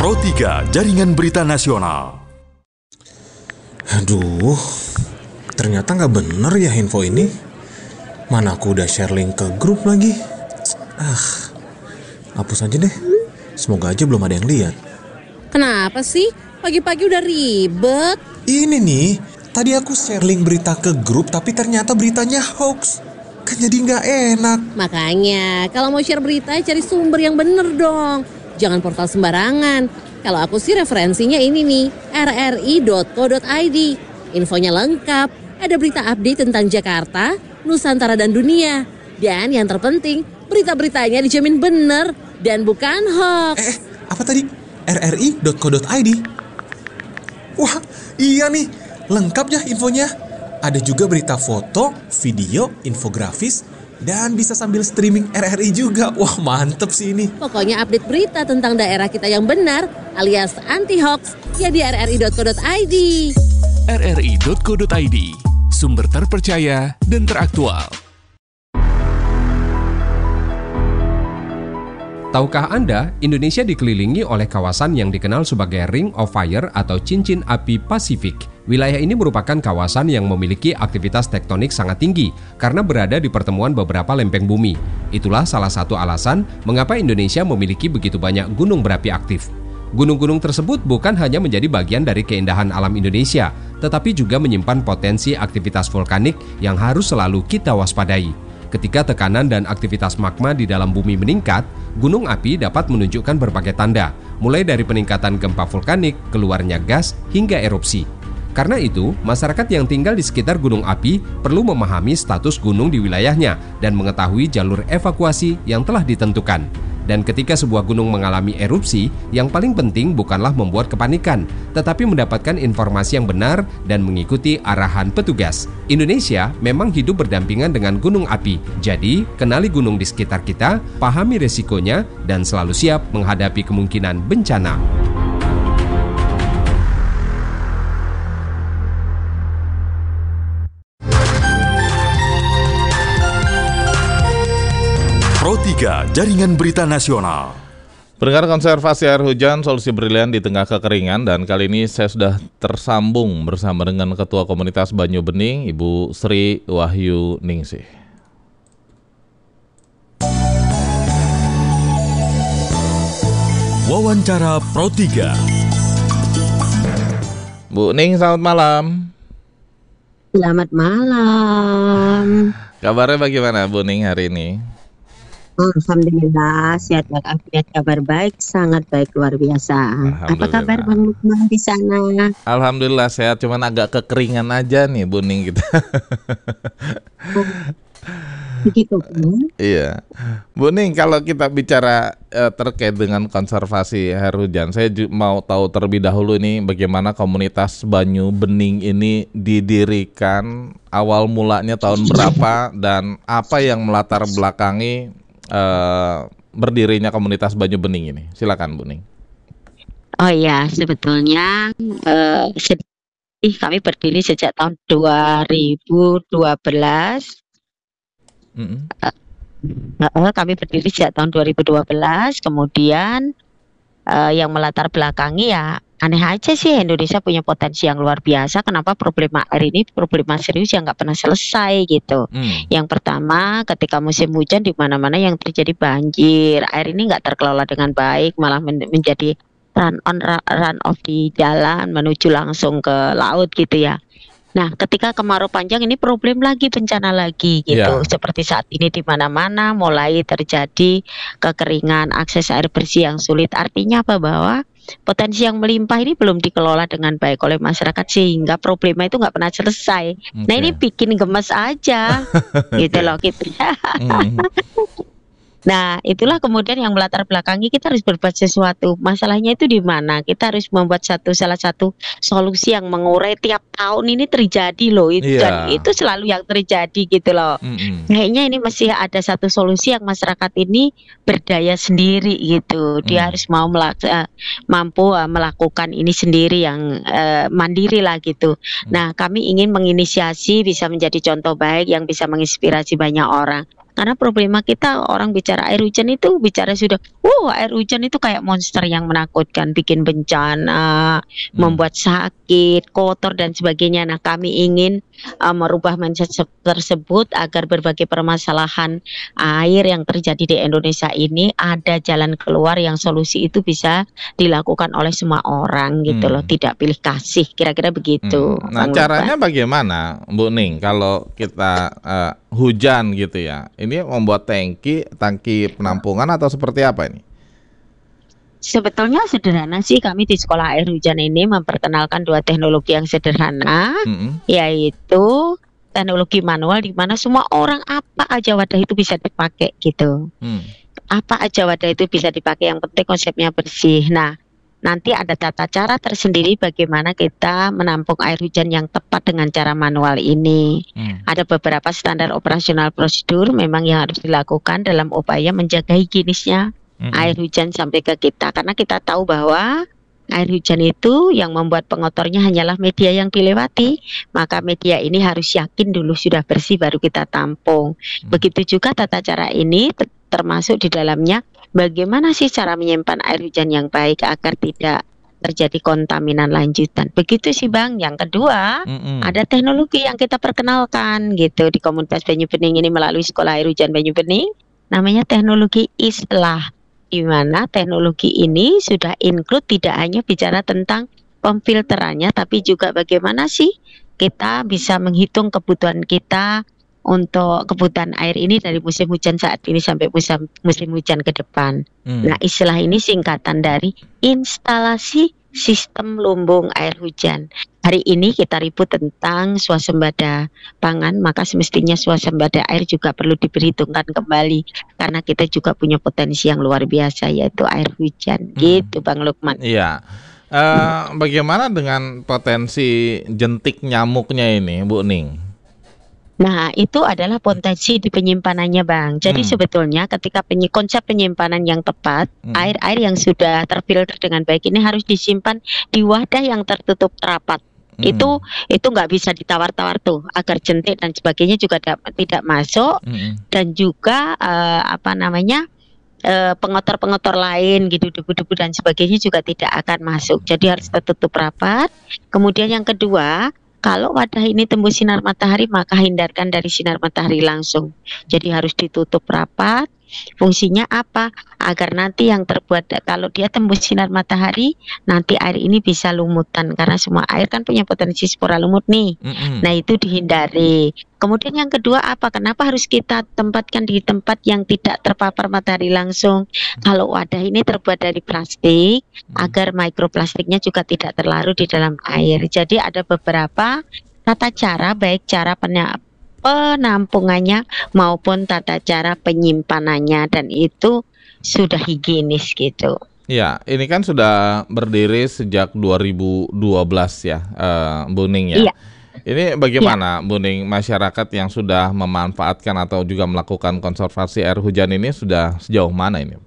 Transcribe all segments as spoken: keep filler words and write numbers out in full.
Pro tiga Jaringan Berita Nasional. Aduh, ternyata nggak bener ya info ini. Mana aku udah share link ke grup lagi. Ah, hapus aja deh. Semoga aja belum ada yang lihat. Kenapa sih? Pagi-pagi udah ribet. Ini nih, tadi aku share link berita ke grup tapi ternyata beritanya hoax. Kan jadi nggak enak. Makanya, kalau mau share berita cari sumber yang bener dong. Jangan portal sembarangan. Kalau aku sih referensinya ini nih, r r i dot co dot i d. Infonya lengkap, ada berita update tentang Jakarta, Nusantara dan dunia. Dan yang terpenting, berita-beritanya dijamin bener dan bukan hoax. Eh, apa tadi? r r i dot co dot i d. Wah, iya nih, lengkap ya infonya. Ada juga berita foto, video, infografis, dan bisa sambil streaming R R I juga. Wah, mantep sih ini. Pokoknya update berita tentang daerah kita yang benar alias anti-hoax ya di r r i dot co dot i d. r r i dot co dot i d, sumber terpercaya dan teraktual. Tahukah Anda, Indonesia dikelilingi oleh kawasan yang dikenal sebagai Ring of Fire atau cincin api Pasifik. Wilayah ini merupakan kawasan yang memiliki aktivitas tektonik sangat tinggi karena berada di pertemuan beberapa lempeng bumi. Itulah salah satu alasan mengapa Indonesia memiliki begitu banyak gunung berapi aktif. Gunung-gunung tersebut bukan hanya menjadi bagian dari keindahan alam Indonesia, tetapi juga menyimpan potensi aktivitas vulkanik yang harus selalu kita waspadai. Ketika tekanan dan aktivitas magma di dalam bumi meningkat, gunung api dapat menunjukkan berbagai tanda, mulai dari peningkatan gempa vulkanik, keluarnya gas, hingga erupsi. Karena itu, masyarakat yang tinggal di sekitar gunung api perlu memahami status gunung di wilayahnya dan mengetahui jalur evakuasi yang telah ditentukan. Dan ketika sebuah gunung mengalami erupsi, yang paling penting bukanlah membuat kepanikan, tetapi mendapatkan informasi yang benar dan mengikuti arahan petugas. Indonesia memang hidup berdampingan dengan gunung api, jadi kenali gunung di sekitar kita, pahami resikonya, dan selalu siap menghadapi kemungkinan bencana. Pro tiga Jaringan Berita Nasional. Pendengar konservasi air hujan, solusi brilian di tengah kekeringan, dan kali ini saya sudah tersambung bersama dengan Ketua Komunitas Banyu Bening, Ibu Sri Wahyu Ningsih. Wawancara Pro tiga. Bu Ning, selamat malam. Selamat malam. Kabarnya bagaimana Bu Ning hari ini? Alhamdulillah, sehat walafiat, kabar baik, sangat baik, luar biasa. Apa kabar Bang Lukman di sana? Alhamdulillah sehat, cuman agak kekeringan aja nih Bu Ning kita. Begitu kan? Iya, Bu Ning, kalau kita bicara eh, terkait dengan konservasi air hujan, saya ju- mau tahu terlebih dahulu nih bagaimana komunitas Banyu Bening ini didirikan, awal mulanya tahun berapa, dan apa yang melatar belakangi Uh, berdirinya komunitas Banyu Bening ini. Silakan Bu Ning. Oh ya, sebetulnya uh, sedih kami berdiri sejak tahun dua ribu dua belas. Mm-hmm. Uh, kami berdiri sejak tahun dua ribu dua belas. Kemudian uh, yang melatar belakangi ya aneh aja sih, Indonesia punya potensi yang luar biasa. Kenapa problema air ini problema serius yang nggak pernah selesai gitu. Hmm. Yang pertama, ketika musim hujan di mana-mana yang terjadi banjir, air ini nggak terkelola dengan baik, malah men- menjadi run on run off di jalan menuju langsung ke laut gitu ya. Nah, ketika kemarau panjang ini problem lagi, bencana lagi gitu. Yeah. Seperti saat ini di mana-mana mulai terjadi kekeringan, akses air bersih yang sulit. Artinya apa? Bahwa potensi yang melimpah ini belum dikelola dengan baik oleh masyarakat sehingga problema itu nggak pernah selesai. Okay. Nah, ini bikin gemes aja, gitu loh gitu. mm. Nah, itulah kemudian yang melatar belakangi kita harus berbuat sesuatu. Masalahnya itu di mana? Kita harus membuat satu salah satu solusi yang mengurai tiap tahun ini terjadi loh. Itu yeah. Dan itu selalu yang terjadi gitu loh. Mm-hmm. Kayaknya ini mesti ada satu solusi yang masyarakat ini berdaya sendiri gitu. Dia mm. harus mau melak- uh, mampu uh, melakukan ini sendiri yang uh, mandiri lah gitu. Mm. Nah, kami ingin menginisiasi bisa menjadi contoh baik yang bisa menginspirasi banyak orang. Karena problema kita orang bicara air hujan itu bicara sudah, wow air hujan itu kayak monster yang menakutkan, bikin bencana, hmm. membuat sakit, kotor dan sebagainya. Nah kami ingin uh, merubah mindset tersebut agar berbagai permasalahan air yang terjadi di Indonesia ini ada jalan keluar yang solusi itu bisa dilakukan oleh semua orang gitu hmm. loh, tidak pilih kasih, kira-kira begitu. Hmm. Nah caranya bagaimana Bu Ning kalau kita uh, hujan gitu ya? Ini membuat tangki, tangki penampungan atau seperti apa ini? Sebetulnya sederhana sih, kami di sekolah air hujan ini memperkenalkan dua teknologi yang sederhana, mm-hmm. yaitu teknologi manual di mana semua orang apa aja wadah itu bisa dipakai gitu. Mm. Apa aja wadah itu bisa dipakai, yang penting konsepnya bersih. Nah, nanti ada tata cara tersendiri bagaimana kita menampung air hujan yang tepat dengan cara manual ini. Hmm. Ada beberapa standar operasional prosedur memang yang harus dilakukan dalam upaya menjaga higienisnya hmm. air hujan sampai ke kita. Karena kita tahu bahwa air hujan itu yang membuat pengotornya hanyalah media yang dilewati. Maka media ini harus yakin dulu sudah bersih baru kita tampung. Hmm. Begitu juga tata cara ini termasuk di dalamnya bagaimana sih cara menyimpan air hujan yang baik agar tidak terjadi kontaminan lanjutan. Begitu sih Bang. Yang kedua, mm-hmm. ada teknologi yang kita perkenalkan gitu di komunitas Banyu Bening ini melalui Sekolah Air Hujan Banyu Bening, namanya teknologi islah. Di mana teknologi ini sudah include tidak hanya bicara tentang pemfilterannya, tapi juga bagaimana sih kita bisa menghitung kebutuhan kita untuk kebutuhan air ini dari musim hujan saat ini sampai musim, musim hujan ke depan. Hmm. Nah, istilah ini singkatan dari instalasi sistem lumbung air hujan. Hari ini kita ribut tentang swasembada pangan, maka semestinya swasembada air juga perlu diperhitungkan kembali karena kita juga punya potensi yang luar biasa yaitu air hujan. Hmm. Gitu Bang Lukman. Iya. Uh, bagaimana dengan potensi jentik nyamuknya ini, Bu Ning? Nah, itu adalah potensi di penyimpanannya, Bang. Jadi hmm. sebetulnya ketika penyi- konsep penyimpanan yang tepat, hmm. air-air yang sudah terfilter dengan baik ini harus disimpan di wadah yang tertutup rapat. Hmm. Itu itu nggak bisa ditawar-tawar tuh, agar jentik dan sebagainya juga da- tidak masuk, hmm. dan juga uh, apa namanya uh, pengotor-pengotor lain gitu, debu-debu dan sebagainya juga tidak akan masuk. Jadi harus tertutup rapat. Kemudian yang kedua, kalau wadah ini tembus sinar matahari, maka hindarkan dari sinar matahari langsung. Jadi harus ditutup rapat. Fungsinya apa? Agar nanti yang terbuat, kalau dia tembus sinar matahari, nanti air ini bisa lumutan. Karena semua air kan punya potensi spora lumut nih. Mm-hmm. Nah itu dihindari. Kemudian yang kedua apa? Kenapa harus kita tempatkan di tempat yang tidak terpapar matahari langsung? Kalau wadah ini terbuat dari plastik, mm. agar mikroplastiknya juga tidak terlarut di dalam air. Jadi ada beberapa tata cara, baik cara penya- penampungannya maupun tata cara penyimpanannya, dan itu sudah higienis gitu. Ya, ini kan sudah berdiri sejak dua ribu dua belas ya, uh, Bu Ning ya. Iya. Ini bagaimana, ya. Bu Ning, masyarakat yang sudah memanfaatkan atau juga melakukan konservasi air hujan ini sudah sejauh mana ini?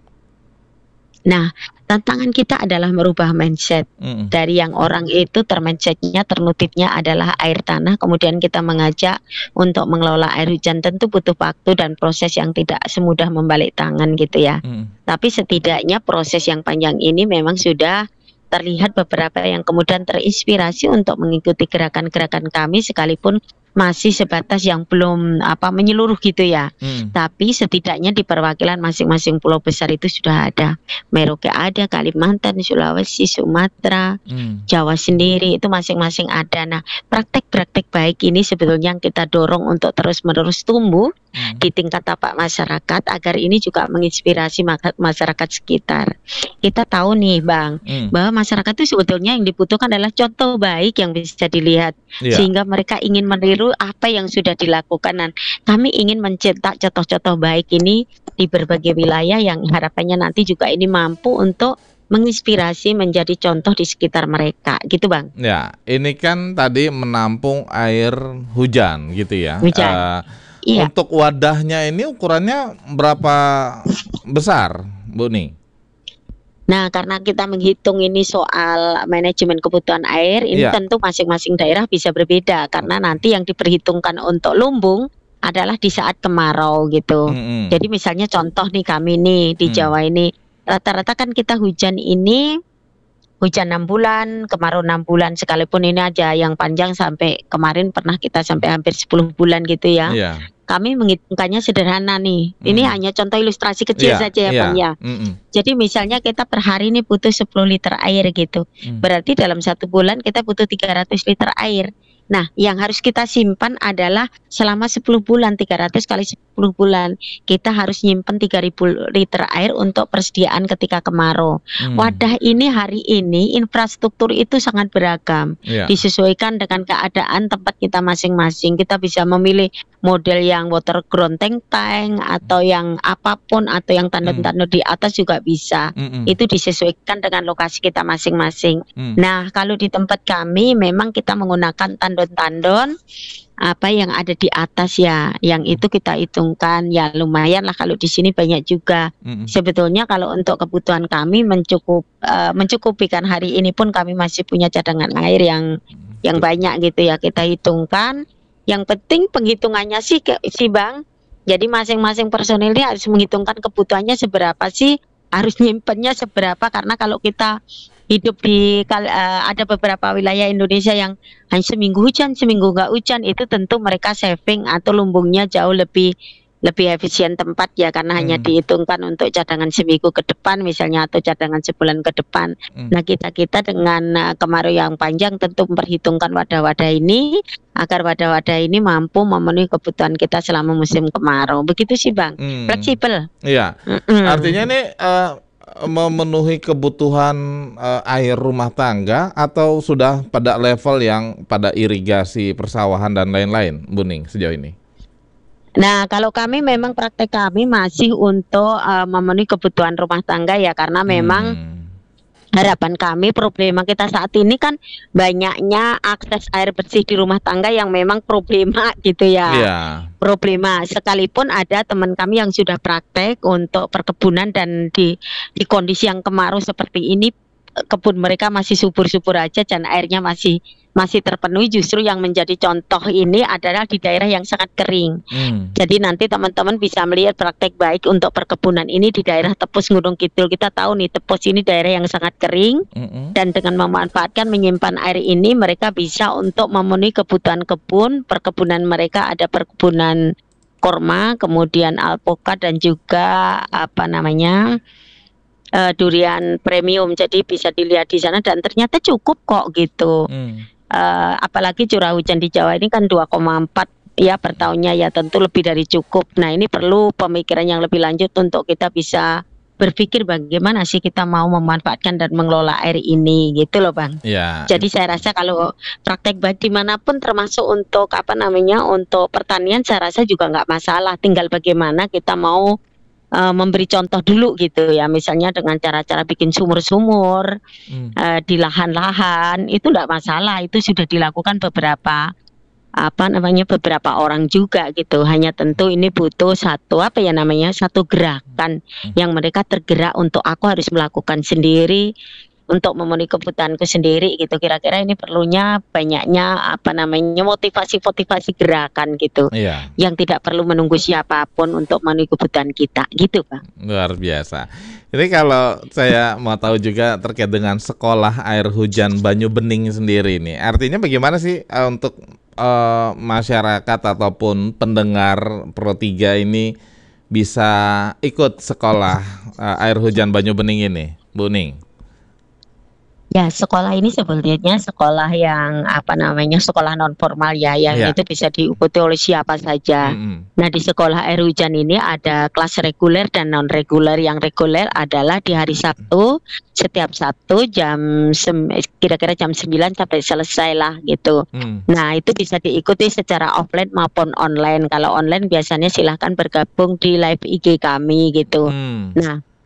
Nah, tantangan kita adalah merubah mindset. Mm. Dari yang orang itu termindsetnya, ternutipnya adalah air tanah, kemudian kita mengajak untuk mengelola air hujan. Tentu butuh waktu dan proses yang tidak semudah membalik tangan gitu ya. Mm. Tapi setidaknya proses yang panjang ini memang sudah terlihat beberapa yang kemudian terinspirasi untuk mengikuti gerakan-gerakan kami, sekalipun masih sebatas yang belum apa menyeluruh gitu ya. Hmm. Tapi setidaknya di perwakilan masing-masing pulau besar itu sudah ada. Merauke ada, Kalimantan, Sulawesi, Sumatera, hmm. Jawa sendiri itu masing-masing ada. Nah, praktek-praktek baik ini sebetulnya yang kita dorong untuk terus-menerus tumbuh hmm. di tingkat tapak masyarakat agar ini juga menginspirasi masyarakat sekitar. Kita tahu nih, Bang, hmm. bahwa masyarakat itu sebetulnya yang dibutuhkan adalah contoh baik yang bisa dilihat, yeah. sehingga mereka ingin meniru apa yang sudah dilakukan, dan kami ingin mencetak contoh-contoh baik ini di berbagai wilayah yang harapannya nanti juga ini mampu untuk menginspirasi menjadi contoh di sekitar mereka, gitu Bang. Ya, ini kan tadi menampung air hujan gitu ya. Hujan. Uh, iya. Untuk wadahnya ini ukurannya berapa besar, Bu Ning? Nah, karena kita menghitung ini soal manajemen kebutuhan air, ini yeah. tentu masing-masing daerah bisa berbeda, karena nanti yang diperhitungkan untuk lumbung adalah di saat kemarau gitu. Mm-mm. Jadi misalnya contoh nih kami nih di Hmm. Jawa ini rata-rata kan kita hujan ini hujan enam bulan, kemarau enam bulan, sekalipun ini aja yang panjang sampai kemarin pernah kita sampai hampir sepuluh bulan gitu ya. Iya. Kami menghitungkannya sederhana nih. Ini Hmm. hanya contoh ilustrasi kecil Iya, saja ya iya. Bang ya. Mm-mm. Jadi misalnya kita per hari ini butuh sepuluh liter air gitu. Hmm. Berarti dalam satu bulan kita butuh tiga ratus liter air. Nah, yang harus kita simpan adalah selama sepuluh bulan, tiga ratus kali sepuluh bulan. Kita harus nyimpen tiga ribu liter air untuk persediaan ketika kemarau. Hmm. Wadah ini hari ini infrastruktur itu sangat beragam. Iya. Disesuaikan dengan keadaan tempat kita masing-masing. Kita bisa memilih model yang water ground tank tank atau yang apapun atau yang tandon-tandon di atas juga bisa. Mm-mm. Itu disesuaikan dengan lokasi kita masing-masing. Hmm. Nah, kalau di tempat kami memang kita menggunakan tandon-tandon apa yang ada di atas ya, yang itu kita hitungkan ya lumayan lah kalau di sini banyak juga. Mm-mm. Sebetulnya kalau untuk kebutuhan kami mencukup eh, mencukupi kan hari ini pun kami masih punya cadangan air yang yang banyak gitu ya, kita hitungkan. Yang penting penghitungannya sih ke, sih Bang. Jadi masing-masing personil ini harus menghitungkan kebutuhannya seberapa sih, harus nyimpennya seberapa, karena kalau kita hidup di kal- eh, ada beberapa wilayah Indonesia yang hanya seminggu hujan, seminggu nggak hujan, itu tentu mereka saving atau lumbungnya jauh lebih lebih efisien tempat ya, karena hanya Hmm. dihitungkan untuk cadangan seminggu ke depan misalnya atau cadangan sebulan ke depan. Hmm. Nah, kita-kita dengan uh, kemarau yang panjang tentu memperhitungkan wadah-wadah ini agar wadah-wadah ini mampu memenuhi kebutuhan kita selama musim kemarau. Begitu sih Bang. Hmm. Fleksibel. Iya. Mm-mm. Artinya ini eh, memenuhi kebutuhan eh, air rumah tangga atau sudah pada level yang pada irigasi persawahan dan lain-lain, Bu Ning, sejauh ini? Nah, kalau kami memang praktek kami masih untuk uh, memenuhi kebutuhan rumah tangga ya, karena memang Hmm. harapan kami, problema kita saat ini kan banyaknya akses air bersih di rumah tangga yang memang problema gitu ya. Iya. Problema, sekalipun ada teman kami yang sudah praktek untuk perkebunan dan di di kondisi yang kemarau seperti ini, kebun mereka masih subur-subur aja dan airnya masih masih terpenuhi. Justru yang menjadi contoh ini adalah di daerah yang sangat kering. Hmm. Jadi nanti teman-teman bisa melihat praktek baik untuk perkebunan ini di daerah Tepus Gunung Kidul. Kita tahu nih Tepus ini daerah yang sangat kering, Mm-mm. dan dengan memanfaatkan menyimpan air ini mereka bisa untuk memenuhi kebutuhan kebun. Perkebunan mereka ada perkebunan korma, kemudian alpukat dan juga apa namanya eh, durian premium. Jadi bisa dilihat di sana dan ternyata cukup kok gitu. Hmm. Eh, apalagi curah hujan di Jawa ini kan dua koma empat ya per tahunnya, ya tentu lebih dari cukup. Nah, ini perlu pemikiran yang lebih lanjut untuk kita bisa berpikir bagaimana sih kita mau memanfaatkan dan mengelola air ini gitu loh Bang. Ya. Jadi saya rasa kalau praktek baik dimanapun termasuk untuk apa namanya untuk pertanian saya rasa juga nggak masalah. Tinggal bagaimana kita mau uh, memberi contoh dulu gitu ya. Misalnya dengan cara-cara bikin sumur-sumur Hmm. uh, di lahan-lahan itu nggak masalah. Itu sudah dilakukan beberapa apa namanya beberapa orang juga gitu. Hanya tentu ini butuh satu apa ya namanya satu gerakan yang mereka tergerak untuk aku harus melakukan sendiri untuk memenuhi kebutuhanku sendiri gitu. Kira-kira ini perlunya banyaknya apa namanya motivasi-motivasi gerakan gitu, Iya. yang tidak perlu menunggu siapapun untuk memenuhi kebutuhan kita gitu Bang. Luar biasa. Ini kalau saya mau tahu juga terkait dengan sekolah air hujan Banyu Bening sendiri nih. Artinya bagaimana sih eh, untuk eh, masyarakat ataupun pendengar Pro tiga ini bisa ikut sekolah eh, air hujan Banyu Bening ini, Bu Ning? Ya, sekolah ini sebetulnya sekolah yang apa namanya sekolah non formal ya, yang Iya. itu bisa diikuti oleh siapa saja. Mm-mm. Nah, di sekolah air hujan ini ada kelas reguler dan non reguler. Yang reguler adalah di hari Sabtu setiap Sabtu jam sem- kira-kira jam sembilan sampai selesai lah gitu. Mm. Nah, itu bisa diikuti secara offline maupun online. Kalau online biasanya silahkan bergabung di live I G kami gitu. Mm. Nah,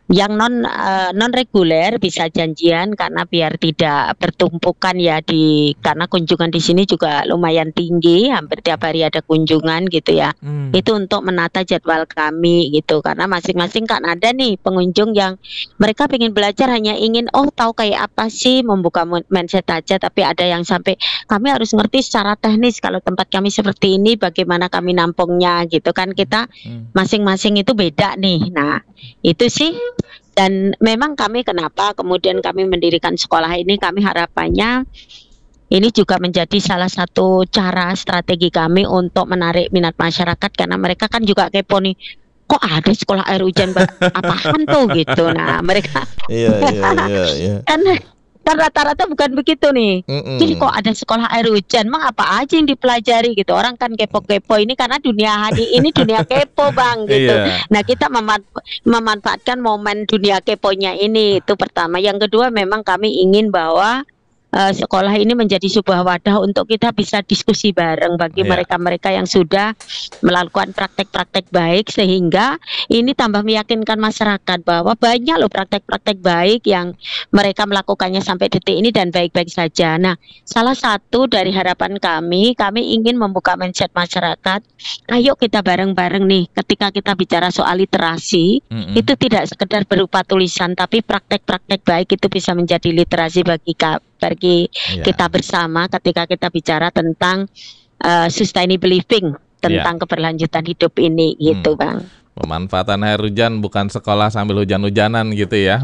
Yang non uh, non reguler bisa janjian karena biar tidak bertumpukan ya di karena kunjungan di sini juga lumayan tinggi, hampir tiap hari ada kunjungan gitu ya. Hmm. Itu untuk menata jadwal kami gitu karena masing-masing kan ada nih pengunjung yang mereka ingin belajar hanya ingin oh tahu kayak apa sih membuka mindset aja, tapi ada yang sampai kami harus ngerti secara teknis kalau tempat kami seperti ini bagaimana kami nampungnya gitu kan, kita masing-masing itu beda nih. Nah, itu sih. Dan memang kami kenapa kemudian kami mendirikan sekolah ini, kami harapannya ini juga menjadi salah satu cara strategi kami untuk menarik minat masyarakat karena mereka kan juga kepo nih, kok ada sekolah air hujan apaan tuh gitu. Nah mereka iya, iya, iya, iya. kan kan rata-rata bukan begitu nih. Mm-mm. Jadi kok ada sekolah air hujan, emang apa aja yang dipelajari gitu. Orang kan kepo-kepo ini karena dunia hari ini dunia kepo bang gitu. Yeah. Nah kita meman- memanfaatkan momen dunia keponya ini itu pertama. Yang kedua memang kami ingin bahwa Uh, sekolah ini menjadi sebuah wadah untuk kita bisa diskusi bareng bagi yeah. mereka-mereka yang sudah melakukan praktek-praktek baik sehingga ini tambah meyakinkan masyarakat bahwa banyak loh praktek-praktek baik yang mereka melakukannya sampai detik ini dan baik-baik saja. Nah, salah satu dari harapan kami, kami ingin membuka mindset masyarakat. Ayo kita bareng-bareng nih ketika kita bicara soal literasi, mm-hmm. itu tidak sekedar berupa tulisan tapi praktek-praktek baik itu bisa menjadi literasi bagi kami. bagi yeah. kita bersama ketika kita bicara tentang uh, sustainable living, tentang yeah. keberlanjutan hidup ini gitu hmm. Bang. Pemanfaatan air hujan bukan sekolah sambil hujan-hujanan gitu ya.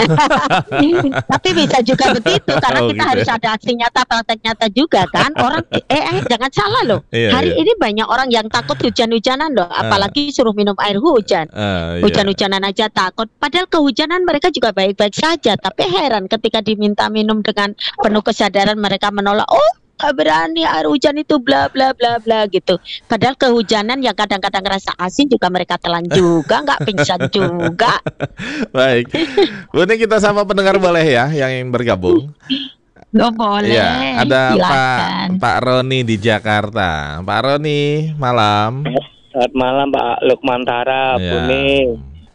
Tapi bisa juga begitu karena oh, kita gitu harus ya. Ada aksi nyata, praktek nyata juga kan. Orang eh, eh jangan salah loh. Iya, Hari iya. ini banyak orang yang takut hujan-hujanan loh, apalagi uh, suruh minum air hujan. Uh, iya. Hujan-hujanan aja takut. Padahal kehujanan mereka juga baik-baik saja. Tapi heran ketika diminta minum dengan penuh kesadaran mereka menolak. Oh, gak berani air hujan itu bla bla bla bla gitu. Padahal kehujanan yang kadang-kadang rasa asin juga mereka telan juga, nggak pingsan juga. Baik, Bu, ini kita sama pendengar boleh ya yang ingin bergabung. Oh, boleh. Ya, ada Silakan. Pak Pak Roni di Jakarta. Pak Roni, malam. Selamat malam Pak Lukmantara, ya. Bu Ning.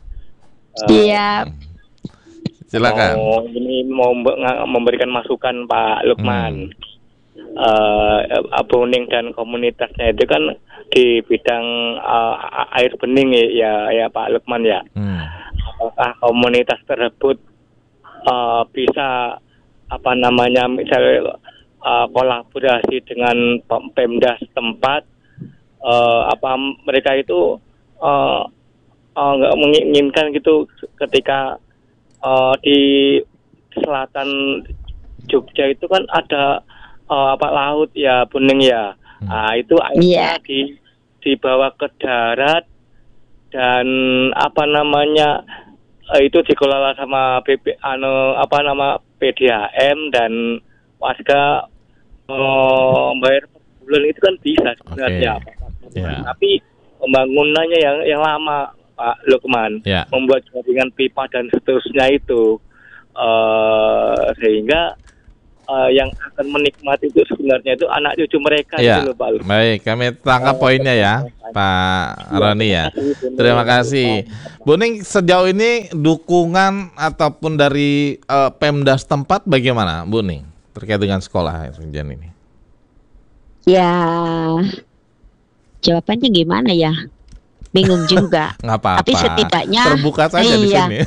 Siap. Uh, Silakan. Mau, ini mau memberikan masukan Pak Lukman. Hmm. Uh, Abu Ning dan komunitasnya itu kan di bidang uh, air bening ya, ya Pak Lukman ya. Hmm. Apakah komunitas tersebut uh, bisa apa namanya misalnya uh, kolaborasi dengan Pemda setempat, uh, apa mereka itu uh, uh, nggak menginginkan gitu ketika uh, di selatan Jogja itu kan ada Uh, apa laut ya Buning ya, hmm. nah, itu airnya yeah. di dibawa ke darat dan apa namanya uh, itu dikelola sama B P, anu apa nama P D A M dan warga uh, bayar per bulan itu kan bisa sebenarnya, okay. yeah. tapi pembangunannya yang yang lama Pak Lukman, yeah. membuat jaringan pipa dan seterusnya itu uh, sehingga Uh, yang akan menikmati itu sebenarnya itu anak cucu mereka ya. Gitu loh, Pak. Baik, kami tangkap uh, poinnya ya, Pak Roni ya. Terima kasih. Bu Ning, sejauh ini dukungan ataupun dari uh, Pemda setempat bagaimana, Bu Ning, terkait dengan sekolah hujan ini? Ya, jawabannya gimana ya? Bingung juga. Nggak apa-apa. Tapi setidaknya terbuka saja iya. di sini.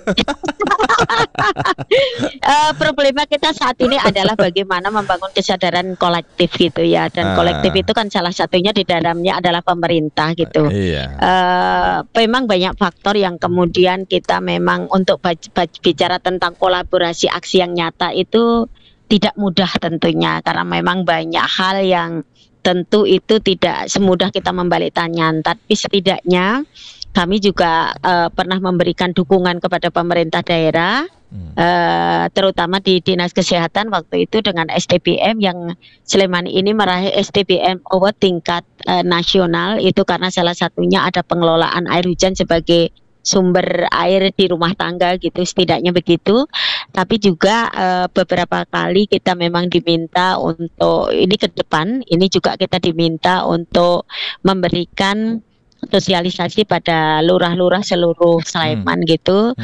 uh, problema kita saat ini adalah bagaimana membangun kesadaran kolektif gitu ya, dan ah. kolektif itu kan salah satunya di dalamnya adalah pemerintah gitu. Iya. Uh, memang banyak faktor yang kemudian kita memang untuk bicara tentang kolaborasi aksi yang nyata itu tidak mudah tentunya karena memang banyak hal yang tentu itu tidak semudah kita membalik tangan, tapi setidaknya kami juga uh, pernah memberikan dukungan kepada pemerintah daerah, hmm. uh, terutama di Dinas Kesehatan waktu itu dengan S D B M yang Sleman ini meraih S D B M Award tingkat uh, nasional itu karena salah satunya ada pengelolaan air hujan sebagai sumber air di rumah tangga gitu, setidaknya begitu. Tapi juga uh, beberapa kali kita memang diminta untuk ini ke depan, ini juga kita diminta untuk memberikan sosialisasi pada lurah-lurah seluruh Sleman hmm. gitu. Hmm.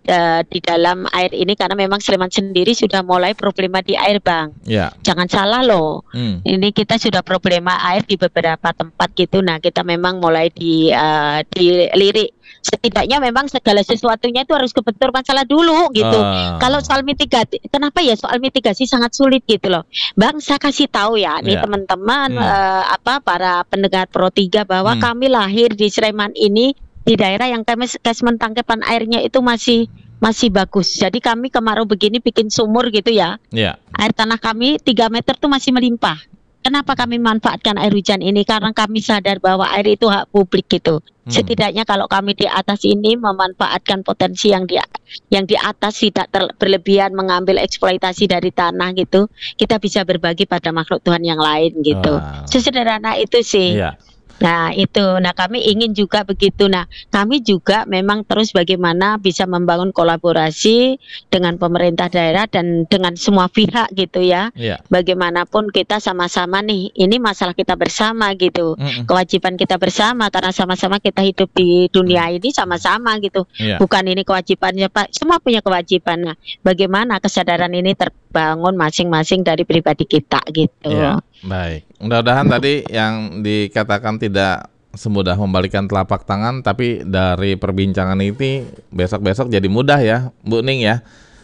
uh, di dalam air ini karena memang Sleman sendiri sudah mulai problema di air, Bang. Ya. Jangan salah loh. Hmm. Ini kita sudah problema air di beberapa tempat gitu. Nah, kita memang mulai di uh, dilirik. Setidaknya memang segala sesuatunya itu harus kebentur masalah dulu gitu. Uh. Kalau soal mitigasi, kenapa ya soal mitigasi sangat sulit gitu loh, Bang. Saya kasih tahu ya, nih yeah. teman-teman hmm. uh, apa para pendengar Pro tiga bahwa hmm. kami lahir di Sleman ini di daerah yang catchment tangkapan airnya itu masih masih bagus. Jadi kami kemarau begini bikin sumur gitu ya. Yeah. Air tanah kami tiga meter tuh masih melimpah. Kenapa kami manfaatkan air hujan ini? Karena kami sadar bahwa air itu hak publik gitu. Hmm. Setidaknya kalau kami di atas ini memanfaatkan potensi yang di yang di atas tidak ter, berlebihan mengambil eksploitasi dari tanah gitu, kita bisa berbagi pada makhluk Tuhan yang lain gitu. Wow. Sesederhana itu sih. Yeah. Nah itu, nah kami ingin juga begitu. Nah kami juga memang terus bagaimana bisa membangun kolaborasi dengan pemerintah daerah dan dengan semua pihak gitu ya. Yeah. Bagaimanapun kita sama-sama nih, ini masalah kita bersama gitu. Mm-mm. Kewajiban kita bersama karena sama-sama kita hidup di dunia ini sama-sama gitu. Yeah. Bukan ini kewajibannya Pak, semua punya kewajiban. Nah bagaimana kesadaran ini terbangun masing-masing dari pribadi kita gitu. Yeah. Baik, mudah-mudahan tadi yang dikatakan tidak semudah membalikan telapak tangan, tapi dari perbincangan ini besok-besok jadi mudah ya, Bu Ning ya.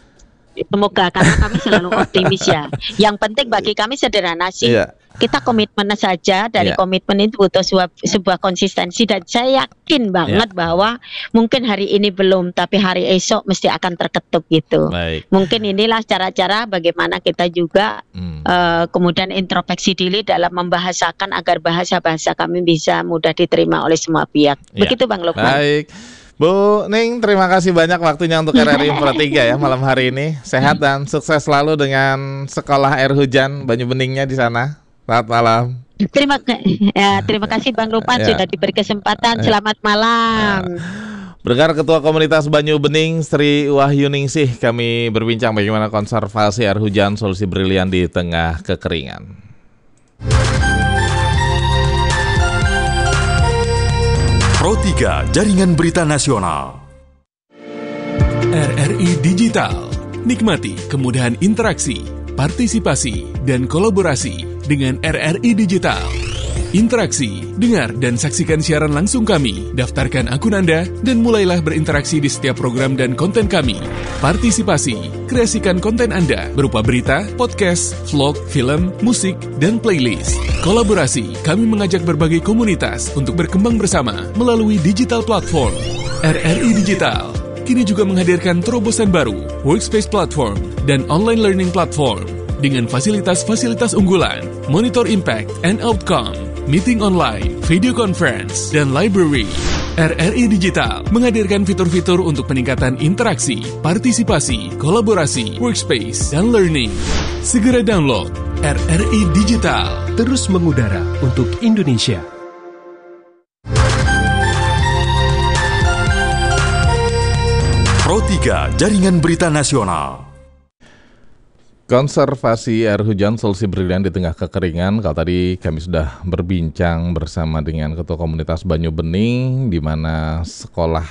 Semoga, karena kami selalu optimis ya. Yang penting bagi kami sederhana sih. Yeah. Kita komitmen saja, dari yeah. komitmen itu butuh sebuah, sebuah konsistensi, dan saya yakin banget yeah. bahwa mungkin hari ini belum, tapi hari esok mesti akan terketuk gitu. Baik. Mungkin inilah cara-cara bagaimana kita juga hmm. uh, kemudian introspeksi diri dalam membahasakan agar bahasa-bahasa kami bisa mudah diterima oleh semua pihak. Yeah. Begitu Bang Lukman. Baik. Bu Ning, terima kasih banyak waktunya untuk R R I Pro tiga ya malam hari ini. Sehat dan sukses selalu dengan sekolah air hujan Banyu Beningnya di sana. Selamat malam. Terima ya, terima kasih Bang Lukman ya. Sudah diberi kesempatan. Selamat malam. Ya. Berkar Ketua Komunitas Banyu Bening Sri Wahyuningsih, kami berbincang bagaimana konservasi air hujan, solusi brilian di tengah kekeringan. Pro tiga Jaringan Berita Nasional. R R I Digital. Nikmati kemudahan interaksi, partisipasi, dan kolaborasi dengan R R I Digital. Interaksi, dengar, dan saksikan siaran langsung kami. Daftarkan akun Anda dan mulailah berinteraksi di setiap program dan konten kami. Partisipasi, kreasikan konten Anda berupa berita, podcast, vlog, film, musik, dan playlist. Kolaborasi, kami mengajak berbagai komunitas untuk berkembang bersama melalui digital platform. R R I Digital kini juga menghadirkan terobosan baru, workspace platform, dan online learning platform dengan fasilitas-fasilitas unggulan, monitor impact and outcome, meeting online, video conference, dan library. R R I Digital menghadirkan fitur-fitur untuk peningkatan interaksi, partisipasi, kolaborasi, workspace, dan learning. Segera download R R I Digital. Terus mengudara untuk Indonesia. Pro tiga Jaringan Berita Nasional. Konservasi air hujan, solusi brilian di tengah kekeringan. Kalau tadi kami sudah berbincang bersama dengan Ketua Komunitas Banyu Bening, di mana sekolah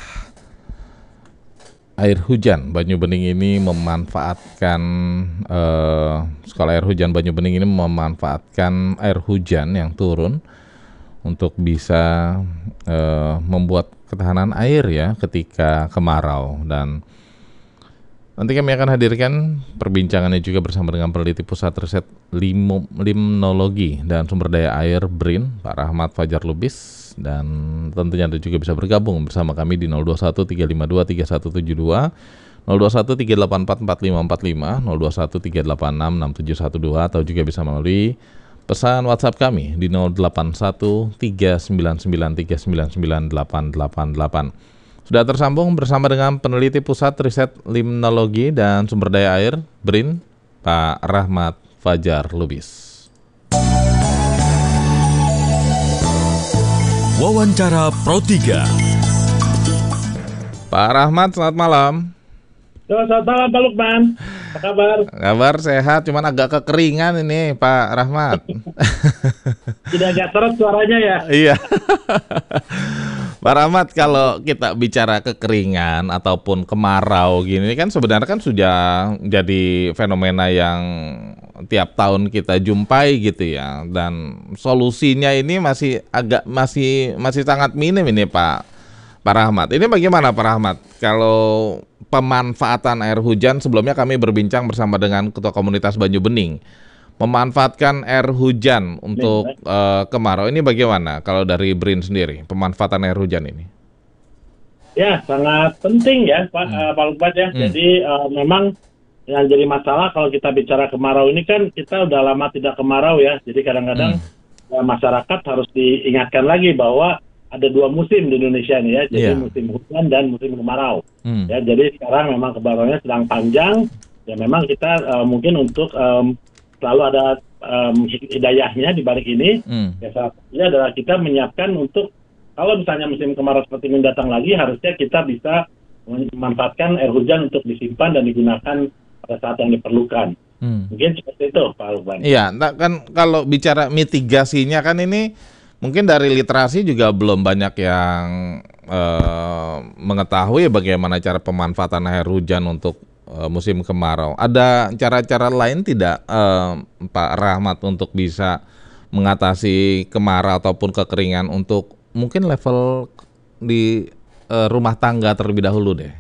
air hujan Banyu Bening ini memanfaatkan eh, sekolah air hujan Banyu Bening ini memanfaatkan air hujan yang turun untuk bisa eh, membuat ketahanan air ya ketika kemarau. Dan nanti kami akan hadirkan perbincangannya juga bersama dengan peneliti Pusat Riset Limo, Limnologi dan Sumber Daya Air B R I N, Pak Rahmat Fajar Lubis. Dan tentunya Anda juga bisa bergabung bersama kami di nol dua satu tiga lima dua tiga satu tujuh dua, nol dua satu tiga delapan empat empat lima empat lima, nol dua satu tiga delapan enam enam tujuh satu dua, atau juga bisa melalui pesan WhatsApp kami di nol delapan satu tiga sembilan sembilan tiga sembilan sembilan delapan delapan delapan. Sudah tersambung bersama dengan peneliti Pusat Riset Limnologi dan Sumber Daya Air B R I N, Pak Rahmat Fajar Lubis. Wawancara Pro tiga. Pak Rahmat, selamat malam. Selamat malam Pak Lukman. Apa kabar? Kabar sehat, cuman agak kekeringan ini Pak Rahmat. Tidak agak seret suaranya ya? Iya. Pak Rahmat, kalau kita bicara kekeringan ataupun kemarau gini kan sebenarnya kan sudah jadi fenomena yang tiap tahun kita jumpai gitu ya, dan solusinya ini masih agak masih masih sangat minim ini Pak Pak Rahmat. Ini bagaimana Pak Rahmat kalau pemanfaatan air hujan? Sebelumnya kami berbincang bersama dengan Ketua Komunitas Banyu Bening. Memanfaatkan air hujan untuk uh, kemarau ini bagaimana kalau dari B R I N sendiri, pemanfaatan air hujan ini? Ya, sangat penting ya Pak hmm. uh, Pak Lukman ya. Hmm. Jadi uh, memang yang jadi masalah kalau kita bicara kemarau ini kan kita udah lama tidak kemarau ya. Jadi kadang-kadang hmm. uh, masyarakat harus diingatkan lagi bahwa ada dua musim di Indonesia ini ya. Jadi yeah. musim hujan dan musim kemarau. Hmm. Ya, jadi sekarang memang kemaraunya sedang panjang. Ya memang kita uh, mungkin untuk um, selalu ada um, hidayahnya di balik ini. Hmm. Ya, salah satunya adalah kita menyiapkan untuk kalau misalnya musim kemarau seperti ini datang lagi, harusnya kita bisa memanfaatkan air hujan untuk disimpan dan digunakan pada saat yang diperlukan. Hmm. Mungkin seperti itu, Pak Lukman. Iya, nah kan kalau bicara mitigasinya kan ini mungkin dari literasi juga belum banyak yang uh, mengetahui bagaimana cara pemanfaatan air hujan untuk musim kemarau. Ada cara-cara lain tidak eh, Pak Rahmat untuk bisa mengatasi kemarau ataupun kekeringan untuk mungkin level di eh, rumah tangga terlebih dahulu deh?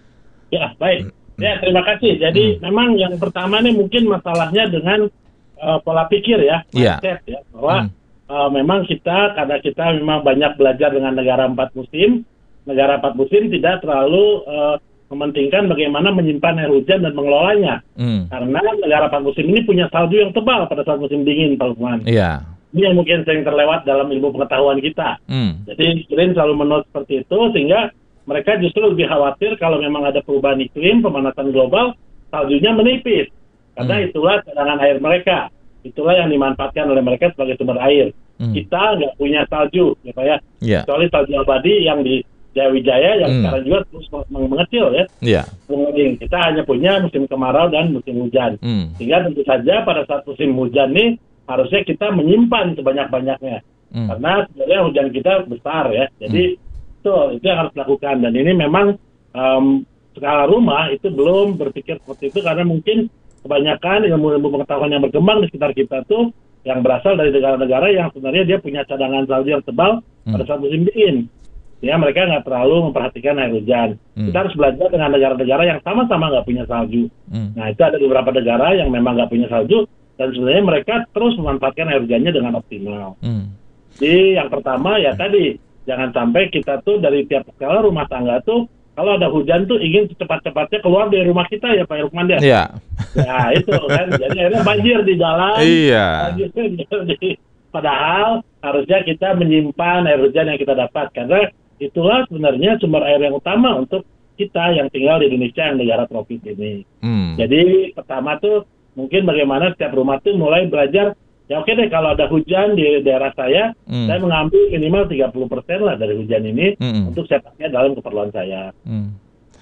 Ya, baik. Ya, terima kasih. Jadi hmm. memang yang pertama nih mungkin masalahnya dengan uh, pola pikir ya, mindset ya, ya bahwa hmm. uh, memang kita karena kita memang banyak belajar dengan negara empat musim, negara empat musim tidak terlalu uh, mementingkan bagaimana menyimpan air hujan dan mengelolanya. Hmm. Karena negara empat musim ini punya salju yang tebal pada saat musim dingin, Pak Lukman. Iya. Ini yang mungkin sering terlewat dalam ilmu pengetahuan kita. Hmm. Jadi, Green selalu menurut seperti itu, sehingga mereka justru lebih khawatir kalau memang ada perubahan iklim, pemanasan global, saljunya menipis. Karena hmm. itulah cadangan air mereka. Itulah yang dimanfaatkan oleh mereka sebagai sumber air. Hmm. Kita nggak punya salju, ya Pak ya. Yeah. Kecuali salju abadi yang di Jayawijaya yang hmm. sekarang juga terus mengecil ya. Yeah. Kita hanya punya musim kemarau dan musim hujan. Hmm. Sehingga tentu saja pada saat musim hujan ini harusnya kita menyimpan sebanyak-banyaknya. Hmm. Karena sebenarnya hujan kita besar ya. Jadi hmm. itu, itu yang harus dilakukan. Dan ini memang um, skala rumah itu belum berpikir seperti itu karena mungkin kebanyakan ilmu-ilmu pengetahuan yang berkembang di sekitar kita tuh yang berasal dari negara-negara yang sebenarnya dia punya cadangan salju yang tebal hmm. pada saat musim dingin. Ya, mereka nggak terlalu memperhatikan air hujan. Hmm. Kita harus belajar dengan negara-negara yang sama-sama nggak punya salju. Hmm. Nah, itu ada beberapa negara yang memang nggak punya salju, dan sebenarnya mereka terus memanfaatkan air hujannya dengan optimal. Hmm. Jadi, yang pertama ya tadi, jangan sampai kita tuh dari tiap skala rumah tangga tuh, kalau ada hujan tuh ingin secepat-cepatnya keluar dari rumah kita ya Pak Lukman ya. Iya. Nah, itu kan. Jadi akhirnya banjir di jalan. Iya. Banjir di, padahal harusnya kita menyimpan air hujan yang kita dapat. Karena itulah sebenarnya sumber air yang utama untuk kita yang tinggal di Indonesia yang negara tropis ini. Hmm. Jadi pertama tuh mungkin bagaimana setiap rumah tuh mulai belajar, ya oke deh kalau ada hujan di daerah saya, hmm. saya mengambil minimal tiga puluh persen lah dari hujan ini hmm. untuk saya pakai dalam keperluan saya. Hmm.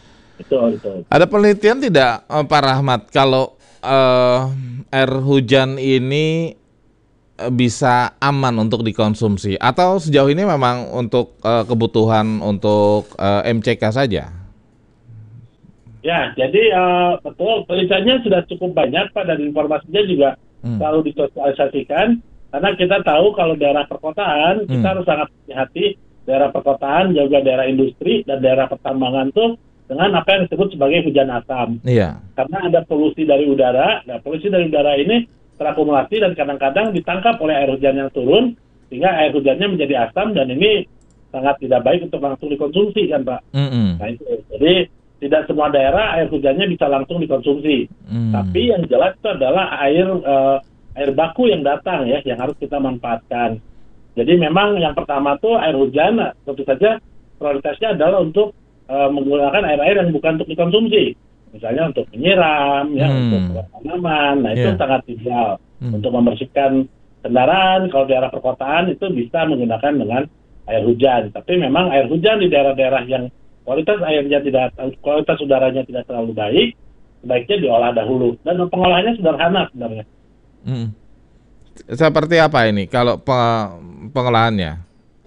Itu, itu. Ada penelitian tidak Pak Rahmat kalau uh, air hujan ini bisa aman untuk dikonsumsi atau sejauh ini memang untuk uh, kebutuhan untuk uh, M C K saja? Ya, jadi uh, betul penelitiannya sudah cukup banyak Pak, dan informasinya juga hmm. selalu disosialisasikan karena kita tahu kalau daerah perkotaan hmm. kita harus sangat hati-hati, daerah perkotaan juga daerah industri dan daerah pertambangan tuh dengan apa yang disebut sebagai hujan asam. Iya. Karena ada polusi dari udara, nah polusi dari udara ini terakumulasi dan kadang-kadang ditangkap oleh air hujan yang turun sehingga air hujannya menjadi asam, dan ini sangat tidak baik untuk langsung dikonsumsi kan Pak. Mm-hmm. Nah itu, jadi tidak semua daerah air hujannya bisa langsung dikonsumsi, mm. tapi yang jelas itu adalah air uh, air baku yang datang ya yang harus kita manfaatkan. Jadi memang yang pertama tuh air hujan tentu saja prioritasnya adalah untuk uh, menggunakan air-air yang bukan untuk dikonsumsi. Misalnya untuk menyiram, ya, hmm. untuk tanaman, nah itu yeah. sangat ideal. Hmm. Untuk membersihkan kendaraan, kalau daerah perkotaan itu bisa menggunakan dengan air hujan. Tapi memang air hujan di daerah-daerah yang kualitas airnya tidak, kualitas udaranya tidak terlalu baik, sebaiknya diolah dahulu. Dan pengolahannya sederhana sebenarnya. Hmm. Seperti apa ini kalau pe- pengolahannya?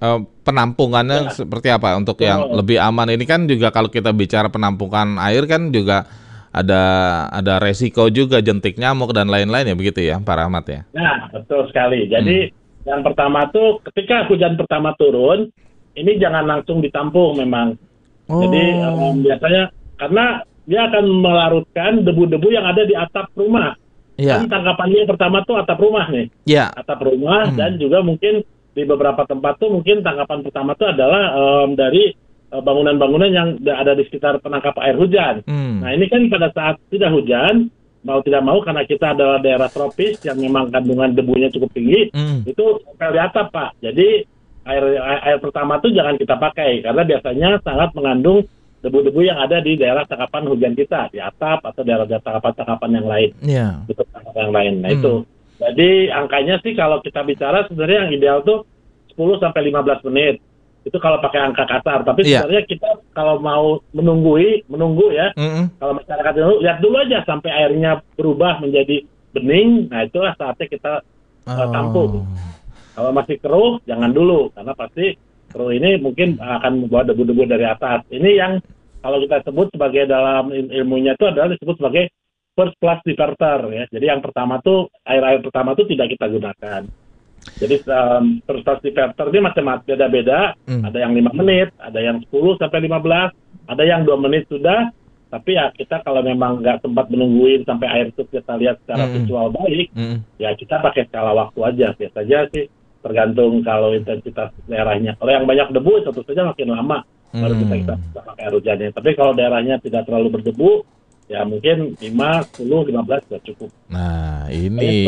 Uh, penampungannya ya. Seperti apa untuk oh. yang lebih aman? Ini kan juga kalau kita bicara penampungan air kan juga ada ada resiko juga jentik nyamuk dan lain-lain ya begitu ya Pak Rahmat ya? Nah betul sekali. Jadi hmm. yang pertama tuh ketika hujan pertama turun, ini jangan langsung ditampung memang. Oh. Jadi um, biasanya karena dia akan melarutkan debu-debu yang ada di atap rumah. Ya. Kan tangkapannya yang pertama tuh atap rumah nih. Ya. Atap rumah hmm. dan juga mungkin di beberapa tempat tuh mungkin tangkapan pertama tuh adalah um, dari bangunan-bangunan yang ada di sekitar penangkap air hujan. Hmm. Nah ini kan pada saat tidak hujan, mau tidak mau karena kita adalah daerah tropis yang memang kandungan debunya cukup tinggi, hmm. itu tempel di atap Pak. Jadi air, air air pertama itu jangan kita pakai karena biasanya sangat mengandung debu-debu yang ada di daerah tangkapan hujan kita, di atap atau daerah tangkapan-tangkapan yang lain. Yeah. Itu tangkapan yang lain. Nah hmm. itu. Jadi angkanya sih kalau kita bicara sebenarnya yang ideal tuh sepuluh sampai lima belas menit. Itu kalau pakai angka kasar, tapi yeah. sebenarnya kita kalau mau menunggui, menunggu ya, mm-hmm. kalau masyarakat dulu, lihat dulu aja sampai airnya berubah menjadi bening, nah itulah saatnya kita oh. uh, tampung. Kalau masih keruh, jangan dulu, karena pasti keruh ini mungkin akan membawa debu-debu dari atas. Ini yang kalau kita sebut sebagai dalam ilmunya itu adalah disebut sebagai first class diverter ya. Jadi yang pertama tuh, air-air pertama tuh tidak kita gunakan. Jadi um, proses diverter ini macam-macam beda-beda, hmm. ada yang lima menit, ada yang sepuluh sampai lima belas, ada yang dua menit sudah, tapi ya kita kalau memang nggak sempat menungguin sampai air itu kita lihat secara hmm. visual baik, hmm. ya kita pakai skala waktu aja, biasa aja sih, tergantung kalau intensitas daerahnya. Kalau yang banyak debu tentu saja makin lama hmm. baru kita, kita pakai air hujannya, tapi kalau daerahnya tidak terlalu berdebu, ya mungkin lima, sepuluh, lima belas sudah cukup. Nah ini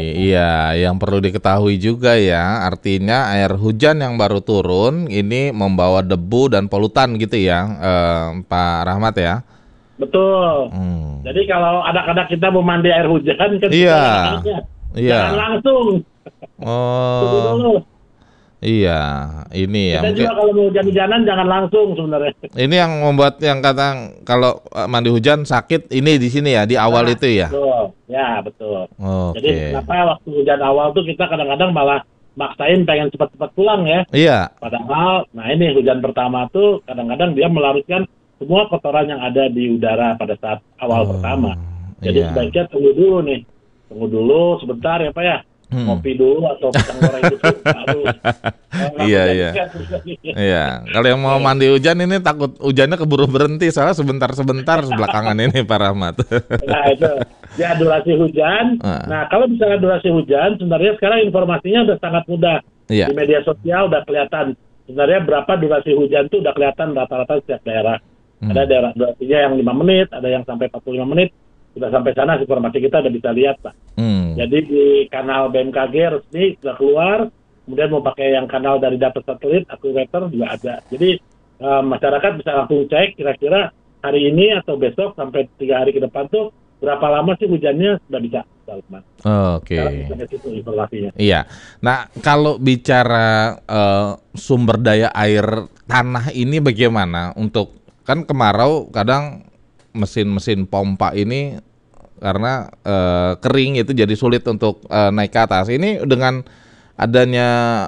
iya yang perlu diketahui juga ya, artinya air hujan yang baru turun ini membawa debu dan polutan gitu ya eh, Pak Rahmat ya. Betul. Hmm. Jadi kalau anak-anak kita mau mandi air hujan kan iya. Iya. Jangan langsung. Oh. Iya, ini ya. Kita juga kalau mau hujan-hujanan jangan langsung sebenarnya. Ini yang membuat yang kata kalau mandi hujan sakit ini di sini ya, di awal nah, itu ya. Betul. Ya, betul. Okay. Jadi kenapa waktu hujan awal tuh kita kadang-kadang malah maksain pengen cepat-cepat pulang ya. Iya. Padahal nah ini hujan pertama tuh kadang-kadang dia melarutkan semua kotoran yang ada di udara pada saat awal oh, pertama. Jadi iya. sebaiknya tunggu dulu nih. Tunggu dulu sebentar ya Pak ya. Hmm. Ngopi dulu atau pisang goreng gitu. Iya iya. Iya. Kalau yang mau mandi hujan ini takut hujannya keburu berhenti soalnya sebentar-sebentar belakangan ini Pak Rahmat. Nah itu ya durasi hujan. Nah, nah kalau misalnya durasi hujan sebenarnya sekarang informasinya udah sangat mudah. Iya. Di media sosial udah kelihatan sebenarnya berapa durasi hujan tuh udah kelihatan rata-rata setiap daerah. Hmm. Ada daerah durasinya yang lima menit, ada yang sampai empat puluh lima menit. Sudah sampai sana informasi kita udah bisa lihat Pak. Hmm. Jadi di kanal B M K G resmi sudah keluar, kemudian mau pakai yang kanal dari data satelit, AccuWeather juga ada. Jadi uh, masyarakat bisa langsung cek kira-kira hari ini atau besok sampai tiga hari ke depan tuh berapa lama sih hujannya sudah bisa. Oh, Oke. Okay. Iya. Nah kalau bicara uh, sumber daya air tanah ini bagaimana untuk kan kemarau kadang mesin-mesin pompa ini karena uh, kering itu jadi sulit untuk uh, naik ke atas. Ini dengan adanya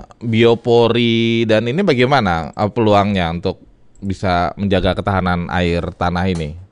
biopori dan ini bagaimana uh, peluangnya untuk bisa menjaga ketahanan air tanah ini?